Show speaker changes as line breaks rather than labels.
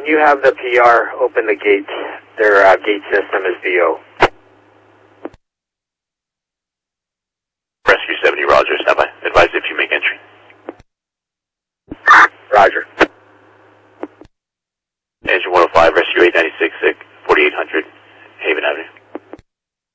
you have the PR open the gate. Their gate system is VO.
Rescue 70, Roger. Stand by. Advise if you make entry.
Roger.
Engine 105, Rescue 896, sick.